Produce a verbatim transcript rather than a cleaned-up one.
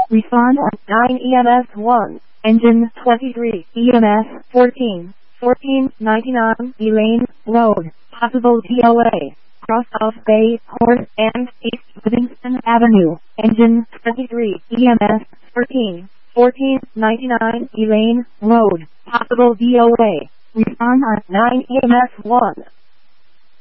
Respond at nine E M S one. Engine twenty-three. E M S fourteen. fourteen ninety-nine Elaine Road. Possible D O A. Cross of Bay Horse and East Livingston Avenue. Engine twenty-three. E M S thirteen. fourteen ninety-nine Elaine Road. Possible D O A. Respond at nine E M S one.